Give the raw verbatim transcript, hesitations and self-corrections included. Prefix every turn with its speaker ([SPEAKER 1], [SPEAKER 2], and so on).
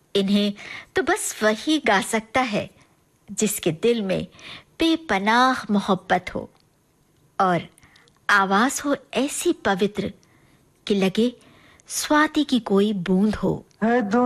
[SPEAKER 1] इन्हें तो बस वही गा सकता है जिसके दिल में बेपनाह मोहब्बत हो और आवाज हो ऐसी पवित्र कि लगे स्वाति की कोई बूंद हो।